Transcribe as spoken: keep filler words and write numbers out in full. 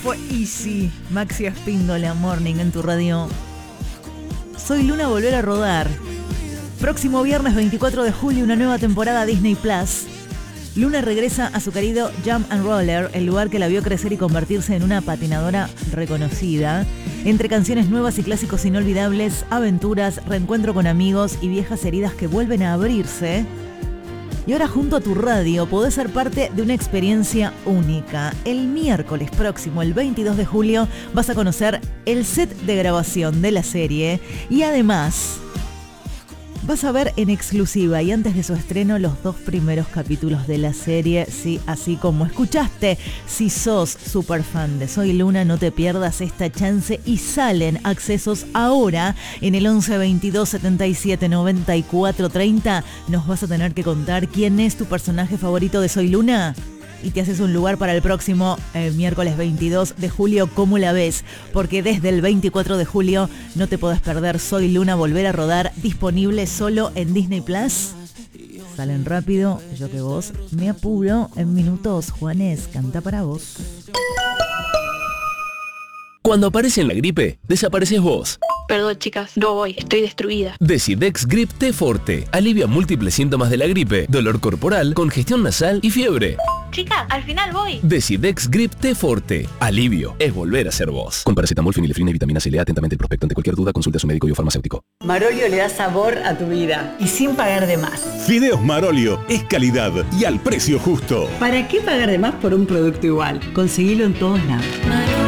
Fue Easy, Maxi Espíndola, Morning en tu radio. Soy Luna, volver a rodar. Próximo viernes veinticuatro de julio, una nueva temporada Disney Plus. Luna regresa a su querido Jump and Roller, el lugar que la vio crecer y convertirse en una patinadora reconocida. Entre canciones nuevas y clásicos inolvidables, aventuras, reencuentro con amigos y viejas heridas que vuelven a abrirse. Y ahora junto a tu radio podés ser parte de una experiencia única. El miércoles próximo, el veintidós de julio, vas a conocer el set de grabación de la serie y además vas a ver en exclusiva y antes de su estreno los dos primeros capítulos de la serie, sí, así como escuchaste. Si sos super fan de Soy Luna, no te pierdas esta chance y salen accesos ahora en el once veintidós setenta y siete noventa y cuatro treinta. Nos vas a tener que contar quién es tu personaje favorito de Soy Luna. Y te haces un lugar para el próximo eh, miércoles veintidós de julio. ¿Cómo la ves? Porque desde el veinticuatro de julio no te podés perder Soy Luna, volver a rodar, disponible solo en Disney Plus. Salen rápido, yo que vos me apuro en minutos. Juanes, canta para vos. Cuando aparece en la gripe, desapareces vos. Perdón, chicas, no voy, estoy destruida. Decidex Grip T Forte alivia múltiples síntomas de la gripe, dolor corporal, congestión nasal y fiebre. Chicas, al final voy. Decidex Grip T Forte. Alivio es volver a ser vos. Con paracetamol, fenilefrina y vitamina C. Lea atentamente el prospecto. Ante cualquier duda, consulte a su médico y o farmacéutico. Marolio le da sabor a tu vida y sin pagar de más. Fideos Marolio es calidad y al precio justo. ¿Para qué pagar de más por un producto igual? Conseguilo en todos lados.